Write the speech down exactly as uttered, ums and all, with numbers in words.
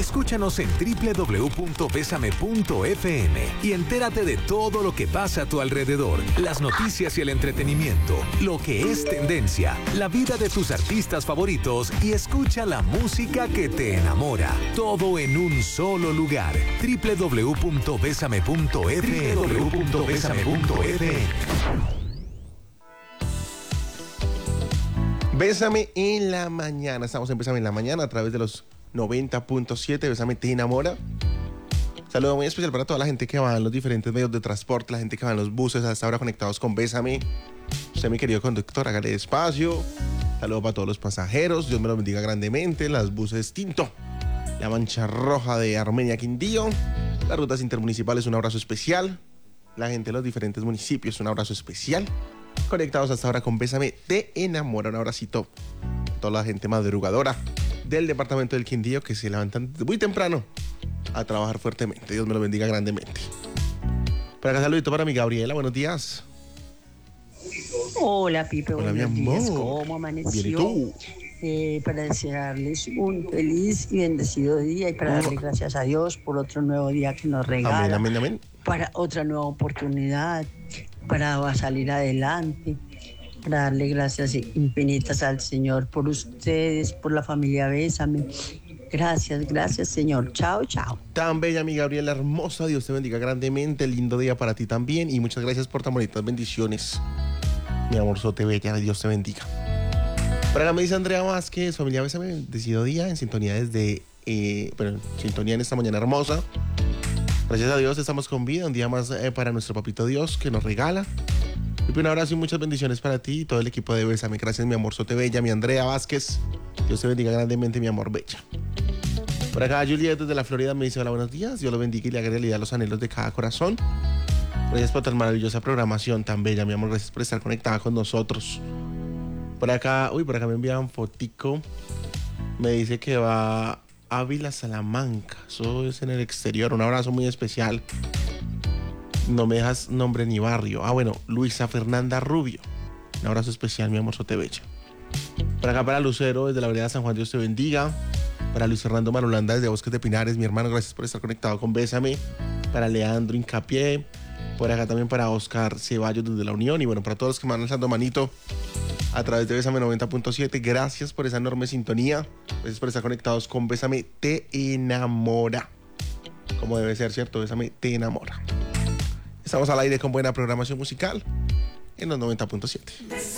Escúchanos en doble u doble u doble u punto bésame punto efe eme y entérate de todo lo que pasa a tu alrededor, las noticias y el entretenimiento, lo que es tendencia, la vida de tus artistas favoritos y escucha la música que te enamora. Todo en un solo lugar. doble u doble u doble u punto bésame punto efe eme. doble u doble u doble u punto bésame punto efe eme. Bésame en la mañana. Estamos en Bésame en la mañana a través de los noventa punto siete. Bésame te enamora. Saludo muy especial para toda la gente que va en los diferentes medios de transporte, la gente que va en los buses, hasta ahora conectados con Bésame. Usted, mi querido conductor, hágale despacio. Saludo para todos los pasajeros. Dios me los bendiga grandemente. Las buses Tinto, la Mancha Roja de Armenia Quindío, las rutas intermunicipales, un abrazo especial. La gente de los diferentes municipios, un abrazo especial. Conectados hasta ahora con Bésame te enamora. Un abracito a toda la gente madrugadora del departamento del Quindío que se levantan muy temprano a trabajar fuertemente. Dios me lo bendiga grandemente. Por acá saludito para mi Gabriela. Buenos días. Hola, Pipe. Hola, buenos mi días. amor. ¿Cómo amaneció? Bien, ¿y tú? Eh, para desearles un feliz y bendecido día y para darle gracias a Dios por otro nuevo día que nos regala. Amén, amén, amén. Para otra nueva oportunidad, para salir adelante, para darle gracias infinitas al Señor por ustedes, por la familia Bésame. Gracias, gracias, Señor. Chao, chao. Tan bella, mi Gabriela, hermosa. Dios te bendiga grandemente. Lindo día para ti también. Y muchas gracias por tan bonitas bendiciones. Mi amorzote bella, Dios te bendiga. Por acá me dice Andrea Vázquez, familia Bésame, bendecido día, en sintonía desde, eh, bueno, en sintonía en esta mañana hermosa. Gracias a Dios estamos con vida, un día más eh, para nuestro papito Dios que nos regala. Y un abrazo y muchas bendiciones para ti y todo el equipo de Bésame. Gracias, mi amorzote bella, mi Andrea Vázquez. Dios te bendiga grandemente, mi amor bella. Por acá Juliet desde la Florida me dice hola, buenos días. Dios lo bendiga y le haga realidad los anhelos de cada corazón. Gracias por tan maravillosa programación tan bella, mi amor. Gracias por estar conectada con nosotros. Por acá, uy, por acá me envían fotico. Me dice que va a Ávila, Salamanca. Eso es en el exterior. Un abrazo muy especial. No me dejas nombre ni barrio. Ah, bueno, Luisa Fernanda Rubio. Un abrazo especial, mi amor, sote bella. Por acá para Lucero, desde la vereda San Juan, Dios te bendiga. Para Luis Fernando Marulanda, desde Bosques de Pinares, mi hermano, gracias por estar conectado con Bésame. Para Leandro Incapié. Por acá también para Oscar Ceballos, desde La Unión. Y bueno, para todos los que me van alzando manito a través de Bésame noventa punto siete, gracias por esa enorme sintonía. Gracias por estar conectados con Bésame te enamora. Como debe ser, ¿cierto? Bésame te enamora. Estamos al aire con buena programación musical en los noventa punto siete.